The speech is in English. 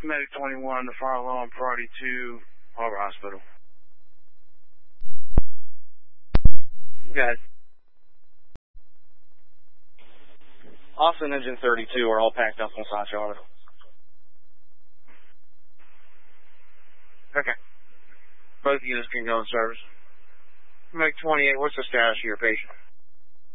Medic 21, the fire alarm, priority 2, Harbor Hospital. Got it. Austin Engine 32 are all packed up on South Charlotte. Okay. Both units can go in service. Medic 28, what's the status of your patient?